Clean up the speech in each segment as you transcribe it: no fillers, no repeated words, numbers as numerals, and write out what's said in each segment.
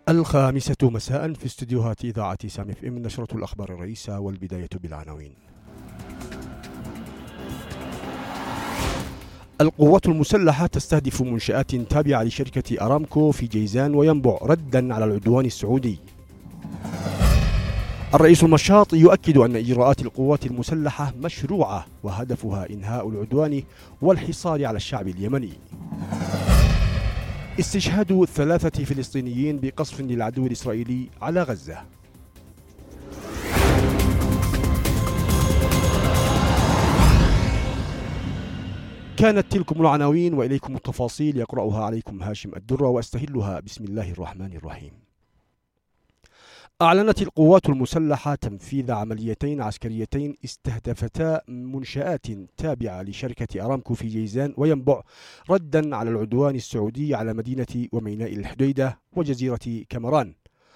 الخامسة مساء في استديوهات إذاعة سام اف ام، نشرة الأخبار الرئيسة والبداية بالعناوين. القوات المسلحة تستهدف منشآت تابعة لشركة أرامكو في جيزان وينبع ردا على العدوان السعودي. الرئيس المشاط يؤكد أن إجراءات القوات المسلحة مشروعة وهدفها إنهاء العدوان والحصار على الشعب اليمني. استشهاد 3 فلسطينيين بقصف للعدو الإسرائيلي على غزة. كانت تلكم العناوين وإليكم التفاصيل، يقرأها عليكم هاشم الدرة وأستهلها بسم الله الرحمن الرحيم. أعلنت القوات المسلحة تنفيذ عمليتين عسكريتين استهدفتا منشآت تابعة لشركة أرامكو في جيزان وينبع ردا على العدوان السعودي على مدينة وميناء الحديدة وجزيرة كامران.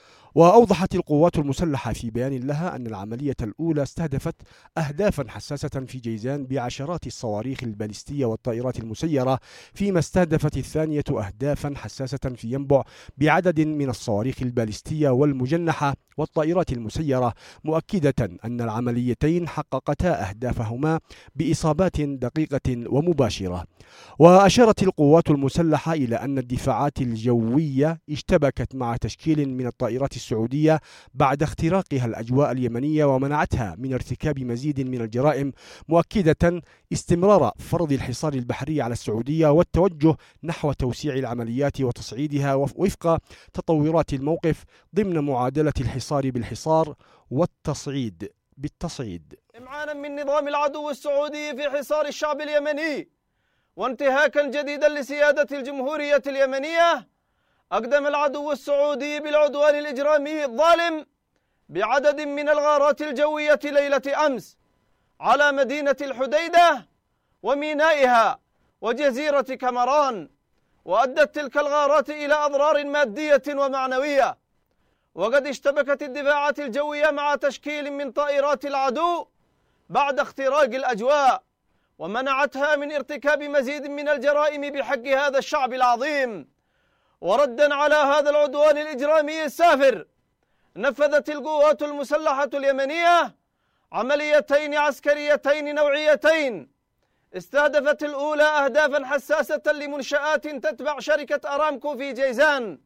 وأوضحت القوات المسلحة في بيان لها أن العملية الأولى استهدفت أهدافا حساسة في جيزان بعشرات الصواريخ البالستية والطائرات المسيرة، فيما استهدفت الثانية أهدافا حساسة في ينبع بعدد من الصواريخ البالستية والمجنحة والطائرات المسيرة، مؤكدة أن العمليتين حققتا أهدافهما بإصابات دقيقة ومباشرة. وأشارت القوات المسلحة إلى أن الدفاعات الجوية اشتبكت مع تشكيل من الطائرات السعودية بعد اختراقها الأجواء اليمنية ومنعتها من ارتكاب مزيد من الجرائم، مؤكدة استمرار فرض الحصار البحري على السعودية والتوجه نحو توسيع العمليات وتصعيدها وفق تطورات الموقف ضمن معادلة الحصار بالحصار والتصعيد بالتصعيد. إمعانا من نظام العدو السعودي في حصار الشعب اليمني وانتهاكا جديدا لسيادة الجمهورية اليمنية، أقدم العدو السعودي بالعدوان الإجرامي الظالم بعدد من الغارات الجوية ليلة أمس على مدينة الحديدة ومينائها وجزيرة كامران، وأدت تلك الغارات إلى أضرار مادية ومعنوية. وقد اشتبكت الدفاعات الجوية مع تشكيل من طائرات العدو بعد اختراق الأجواء، ومنعتها من ارتكاب مزيد من الجرائم بحق هذا الشعب العظيم. وردا على هذا العدوان الإجرامي السافر، نفذت القوات المسلحة اليمنية عمليتين عسكريتين نوعيتين استهدفت الأولى أهدافا حساسة لمنشآت تتبع شركة أرامكو في جيزان،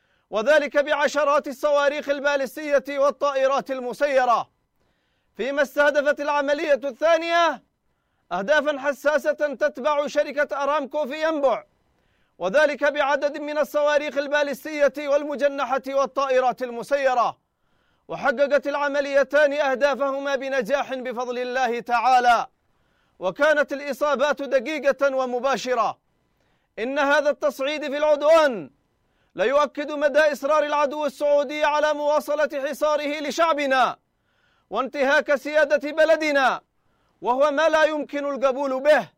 وذلك بعشرات الصواريخ البالستية والطائرات المسيرة، فيما استهدفت العملية الثانية أهدافا حساسة تتبع شركة أرامكو في ينبع، وذلك بعدد من الصواريخ البالستية والمجنحة والطائرات المسيرة. وحققت العمليتان أهدافهما بنجاح بفضل الله تعالى، وكانت الإصابات دقيقة ومباشرة. إن هذا التصعيد في العدوان لا يؤكد مدى إصرار العدو السعودي على مواصلة حصاره لشعبنا وانتهاك سيادة بلدنا، وهو ما لا يمكن القبول به،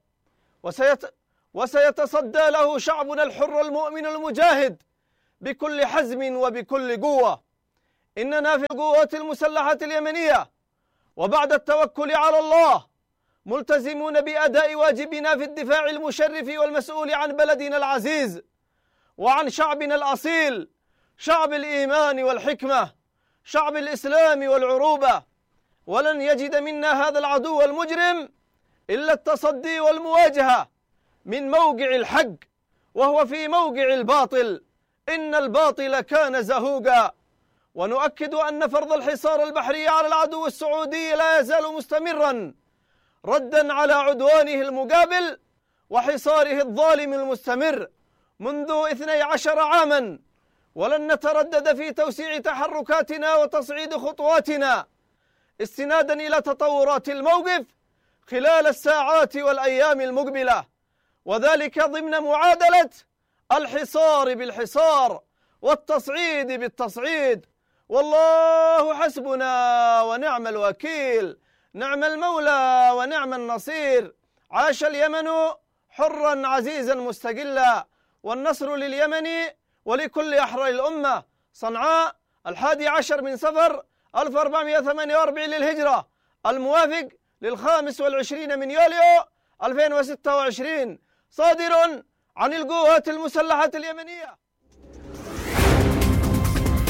وسيتصدى له شعبنا الحر المؤمن المجاهد بكل حزم وبكل قوة. إننا في القوات المسلحة اليمنية وبعد التوكل على الله ملتزمون بأداء واجبنا في الدفاع المشرف والمسؤول عن بلدنا العزيز وعن شعبنا الأصيل، شعب الإيمان والحكمة، شعب الإسلام والعروبة. ولن يجد منا هذا العدو المجرم إلا التصدي والمواجهة من موقع الحق، وهو في موقع الباطل. إن الباطل كان زهوقا. ونؤكد أن فرض الحصار البحري على العدو السعودي لا يزال مستمرا ردا على عدوانه المقابل وحصاره الظالم المستمر منذ 12 عاما، ولن نتردد في توسيع تحركاتنا وتصعيد خطواتنا استنادا إلى تطورات الموقف خلال الساعات والأيام المقبلة، وذلك ضمن معادلة الحصار بالحصار والتصعيد بالتصعيد. والله حسبنا ونعم الوكيل، نعم المولى ونعم النصير. عاش اليمن حرا عزيزا مستقلا، والنصر لليمن ولكل أحرار الأمة. صنعاء 11 من صفر 1448 للهجرة، الموافق لل25 من يوليو 2026، صادر عن القوات المسلحة اليمنية.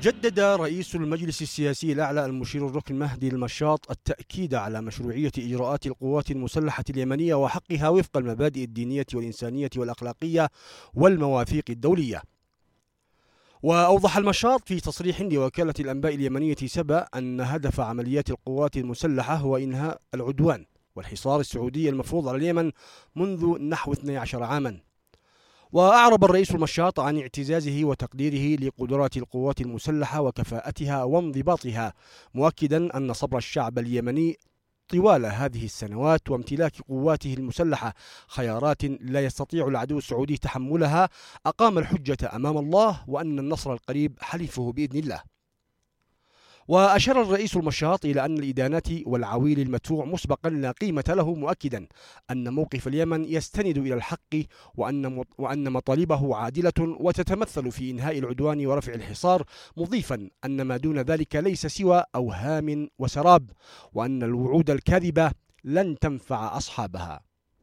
جدد رئيس المجلس السياسي الأعلى المشير الركن مهدي المشاط التأكيد على مشروعية إجراءات القوات المسلحة اليمنية وحقها وفق المبادئ الدينية والإنسانية والأخلاقية والمواثيق الدولية. وأوضح المشاط في تصريح لوكالة الأنباء اليمنية سبأ أن هدف عمليات القوات المسلحة هو إنهاء العدوان والحصار السعودي المفروض على اليمن منذ نحو 12 عاما. وأعرب الرئيس المشاط عن اعتزازه وتقديره لقدرات القوات المسلحة وكفاءتها وانضباطها، مؤكدا أن صبر الشعب اليمني طوال هذه السنوات وامتلاك قواته المسلحة خيارات لا يستطيع العدو السعودي تحملها أقام الحجة أمام الله، وأن النصر القريب حليفه بإذن الله. وأشار الرئيس المشاط إلى أن الإدانات والعويل المدفوع مسبقا لا قيمة له، مؤكدا أن موقف اليمن يستند إلى الحق وأن مطالبه عادلة وتتمثل في إنهاء العدوان ورفع الحصار، مضيفا أن ما دون ذلك ليس سوى أوهام وسراب، وأن الوعود الكاذبة لن تنفع أصحابها.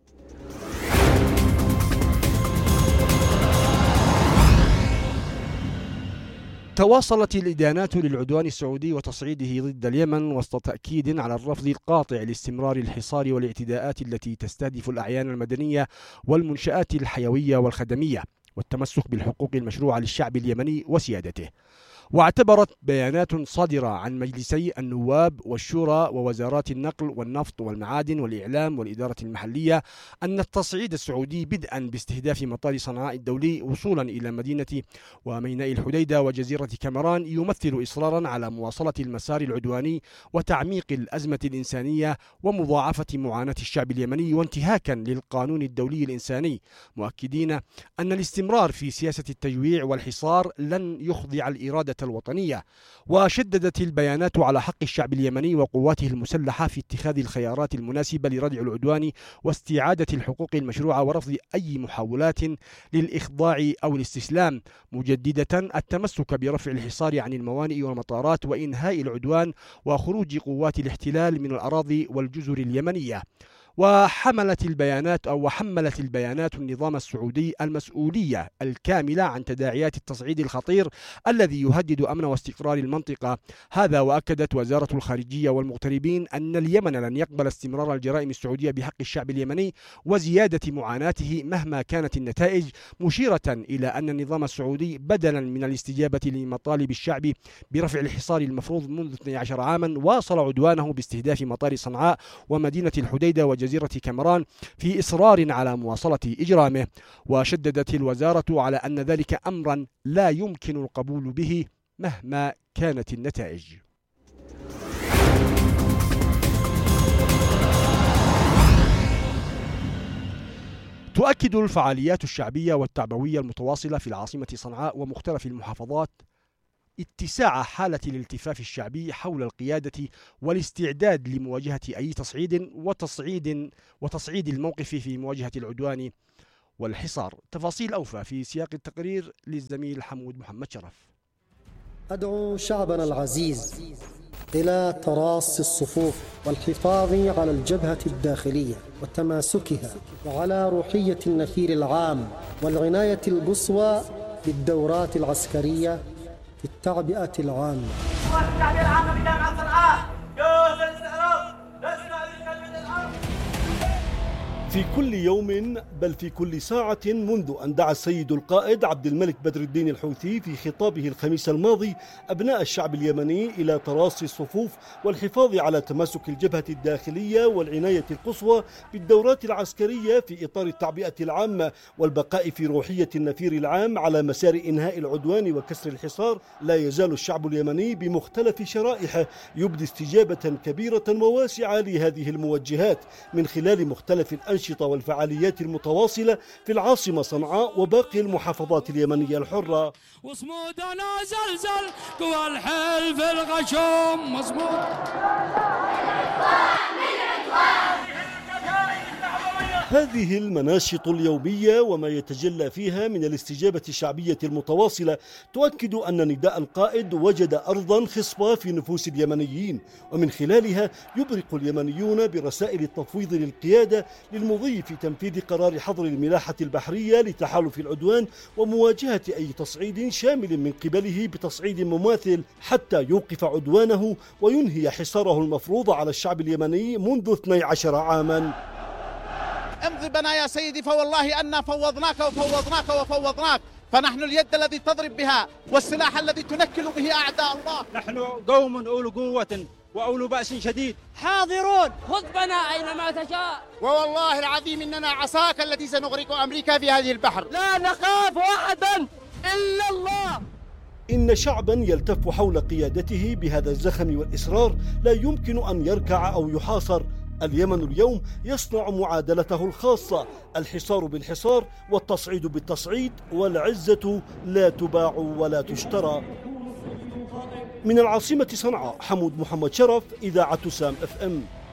تواصلت الإدانات للعدوان السعودي وتصعيده ضد اليمن وسط تأكيد على الرفض القاطع لاستمرار الحصار والاعتداءات التي تستهدف الأعيان المدنية والمنشآت الحيوية والخدمية، والتمسك بالحقوق المشروعة للشعب اليمني وسيادته. واعتبرت بيانات صادرة عن مجلسي النواب والشورى ووزارات النقل والنفط والمعادن والإعلام والإدارة المحلية أن التصعيد السعودي بدءا باستهداف مطار صنعاء الدولي وصولا إلى مدينة وميناء الحديدة وجزيرة كامران يمثل إصرارا على مواصلة المسار العدواني وتعميق الأزمة الإنسانية ومضاعفة معاناة الشعب اليمني وانتهاكا للقانون الدولي الإنساني، مؤكدين أن الاستمرار في سياسة التجويع والحصار لن يخضع الإرادة الوطنية. وشددت البيانات على حق الشعب اليمني وقواته المسلحة في اتخاذ الخيارات المناسبة لردع العدوان واستعادة الحقوق المشروعة ورفض أي محاولات للإخضاع أو الاستسلام، مجددة التمسك برفع الحصار عن الموانئ والمطارات وإنهاء العدوان وخروج قوات الاحتلال من الأراضي والجزر اليمنية. وحملت البيانات النظام السعودي المسؤولية الكاملة عن تداعيات التصعيد الخطير الذي يهدد أمن واستقرار المنطقة. هذا وأكدت وزارة الخارجية والمغتربين أن اليمن لن يقبل استمرار الجرائم السعودية بحق الشعب اليمني وزيادة معاناته مهما كانت النتائج، مشيرة إلى أن النظام السعودي بدلا من الاستجابة لمطالب الشعب برفع الحصار المفروض منذ 12 عاما واصل عدوانه باستهداف مطار صنعاء ومدينة الحديدة وجزيرة كامران في إصرار على مواصلة إجرامه. وشددت الوزارة على أن ذلك أمرا لا يمكن القبول به مهما كانت النتائج. تؤكد الفعاليات الشعبية والتعبوية المتواصلة في العاصمة صنعاء ومختلف المحافظات اتساع حالة الالتفاف الشعبي حول القيادة والاستعداد لمواجهة أي وتصعيد الموقف في مواجهة العدوان والحصار. تفاصيل أوفى في سياق التقرير للزميل حمود محمد شرف. أدعو شعبنا العزيز إلى تراص الصفوف والحفاظ على الجبهة الداخلية وتماسكها وعلى روحية النفير العام والعناية القصوى بالدورات العسكرية في التعبئة العامة. في كل يوم بل في كل ساعة منذ أن دعا السيد القائد عبد الملك بدر الدين الحوثي في خطابه الخميس الماضي أبناء الشعب اليمني إلى تراصي الصفوف والحفاظ على تماسك الجبهة الداخلية والعناية القصوى بالدورات العسكرية في إطار التعبئة العامة والبقاء في روحية النفير العام على مسار إنهاء العدوان وكسر الحصار، لا يزال الشعب اليمني بمختلف شرائحه يبدي استجابة كبيرة وواسعة لهذه الموجهات من خلال مختلف الأنشطة والفعاليات المتواصلة في العاصمة صنعاء وباقي المحافظات اليمنية الحرة. وصمودنا زلزل قوى الحلف الغشوم مصمود. هذه المناشط اليومية وما يتجلى فيها من الاستجابة الشعبية المتواصلة تؤكد أن نداء القائد وجد أرضا خصبة في نفوس اليمنيين، ومن خلالها يبرق اليمنيون برسائل التفويض للقيادة للمضي في تنفيذ قرار حظر الملاحة البحرية لتحالف العدوان ومواجهة أي تصعيد شامل من قبله بتصعيد مماثل حتى يوقف عدوانه وينهي حصاره المفروض على الشعب اليمني منذ 12 عاما. امضي بنا يا سيدي فوالله أننا فوضناك وفوضناك وفوضناك، فنحن اليد الذي تضرب بها والسلاح الذي تنكل به أعداء الله. نحن قوم أولو قوة وأولو بأس شديد حاضرون، خذ بنا أينما تشاء، ووالله العظيم إننا عصاك التي سنغرق أمريكا في هذه البحر، لا نخاف أحدا إلا الله. إن شعبا يلتف حول قيادته بهذا الزخم والإصرار لا يمكن أن يركع أو يحاصر. اليمن اليوم يصنع معادلته الخاصة، الحصار بالحصار والتصعيد بالتصعيد، والعزة لا تباع ولا تشترى. من العاصمة صنعاء، حمود محمد شرف، إذاعة سام FM.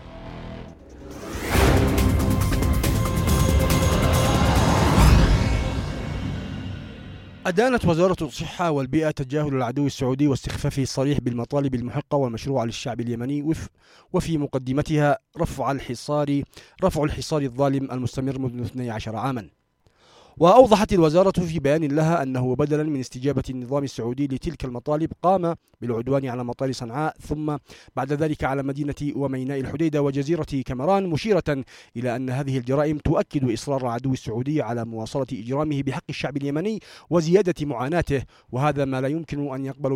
أدانت وزارة الصحة والبيئة تجاهل العدو السعودي واستخفافه الصريح بالمطالب المحقة والمشروعة للشعب اليمني، وفي مقدمتها رفع الحصار الظالم المستمر منذ 12 عاما. وأوضحت الوزارة في بيان لها أنه بدلا من استجابة النظام السعودي لتلك المطالب قام بالعدوان على مطار صنعاء، ثم بعد ذلك على مدينة وميناء الحديدة وجزيرة كامران، مشيرة إلى أن هذه الجرائم تؤكد إصرار العدو السعودي على مواصلة إجرامه بحق الشعب اليمني وزيادة معاناته، وهذا ما لا يمكن أن يقبل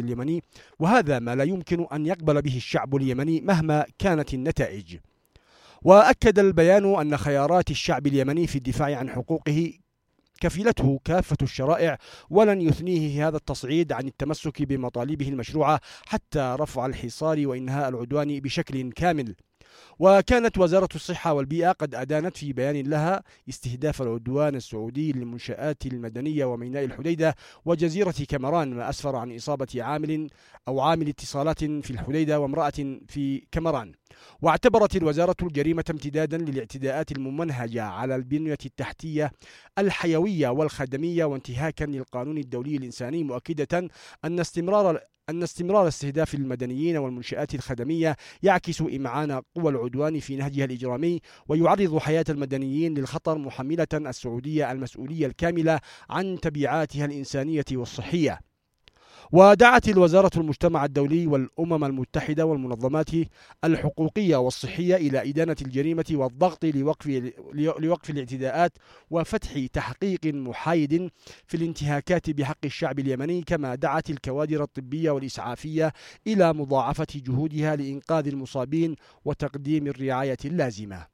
به الشعب اليمني مهما كانت النتائج. وأكد البيان أن خيارات الشعب اليمني في الدفاع عن حقوقه كفلته كافة الشرائع، ولن يثنيه هذا التصعيد عن التمسك بمطالبه المشروعة حتى رفع الحصار وإنهاء العدوان بشكل كامل. وكانت وزارة الصحة والبيئة قد أدانت في بيان لها استهداف العدوان السعودي للمنشآت المدنية وميناء الحديدة وجزيرة كامران، ما أسفر عن إصابة عامل اتصالات في الحديدة وامرأة في كامران. واعتبرت الوزارة الجريمة امتدادا للاعتداءات الممنهجة على البنية التحتية الحيوية والخدمية وانتهاكا للقانون الدولي الإنساني، مؤكدة أن استمرار استهداف المدنيين والمنشآت الخدمية يعكس إمعان قوى العدوان في نهجها الإجرامي ويعرض حياة المدنيين للخطر، محملة السعودية المسؤولية الكاملة عن تبعاتها الإنسانية والصحية. ودعت الوزارة المجتمع الدولي والأمم المتحدة والمنظمات الحقوقية والصحية إلى إدانة الجريمة والضغط لوقف الاعتداءات وفتح تحقيق محايد في الانتهاكات بحق الشعب اليمني، كما دعت الكوادر الطبية والإسعافية إلى مضاعفة جهودها لإنقاذ المصابين وتقديم الرعاية اللازمة.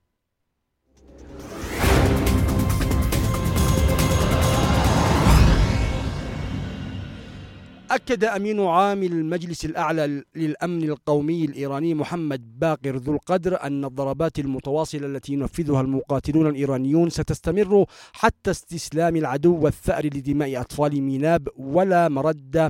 أكد أمين عام المجلس الأعلى للأمن القومي الإيراني محمد باقر ذو القدر أن الضربات المتواصلة التي ينفذها المقاتلون الإيرانيون ستستمر حتى استسلام العدو والثأر لدماء أطفال ميناب ولا مرد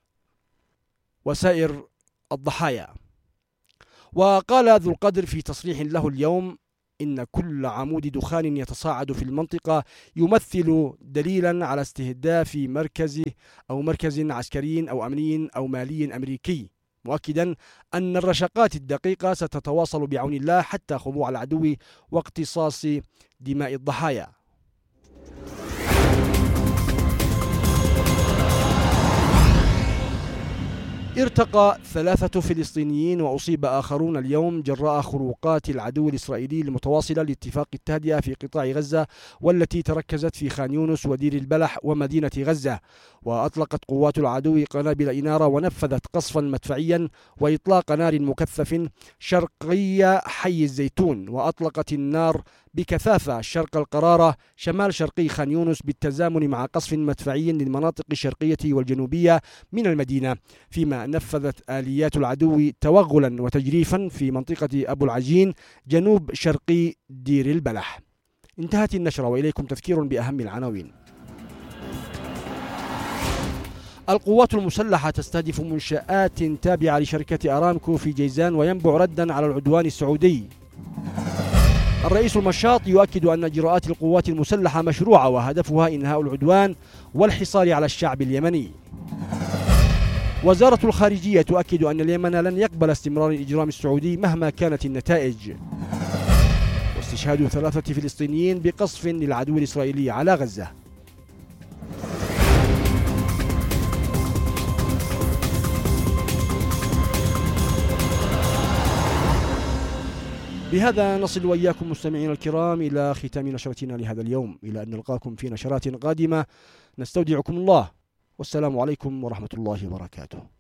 وسائر الضحايا. وقال ذو القدر في تصريح له اليوم إن كل عمود دخان يتصاعد في المنطقة يمثل دليلا على استهداف مركز عسكري أو أمني أو مالي أمريكي، مؤكدا أن الرشقات الدقيقة ستتواصل بعون الله حتى خضوع العدو واقتصاص دماء الضحايا. ارتقى 3 فلسطينيين وأصيب آخرون اليوم جراء خروقات العدو الإسرائيلي المتواصلة لاتفاق التهدئة في قطاع غزة، والتي تركزت في خان يونس ودير البلح ومدينة غزة. وأطلقت قوات العدو قنابل إنارة ونفذت قصفا مدفعيا وإطلاق نار مكثف شرقي حي الزيتون، وأطلقت النار بكثافة شرق القرارة شمال شرقي خان يونس بالتزامن مع قصف مدفعي للمناطق الشرقية والجنوبية من المدينة، فيما نفذت آليات العدو توغلا وتجريفا في منطقة أبو العجين جنوب شرقي دير البلح. انتهت النشرة وإليكم تذكير بأهم العناوين. القوات المسلحة تستهدف منشآت تابعة لشركة أرامكو في جيزان وينبع ردا على العدوان السعودي. الرئيس المشاط يؤكد أن إجراءات القوات المسلحة مشروعة وهدفها إنهاء العدوان والحصار على الشعب اليمني. وزارة الخارجية تؤكد أن اليمن لن يقبل استمرار الإجرام السعودي مهما كانت النتائج. واستشهاد 3 فلسطينيين بقصف للعدو الإسرائيلي على غزة. بهذا نصل وإياكم مستمعينا الكرام إلى ختام نشرتنا لهذا اليوم، إلى أن نلقاكم في نشرات قادمة. نستودعكم الله، والسلام عليكم ورحمة الله وبركاته.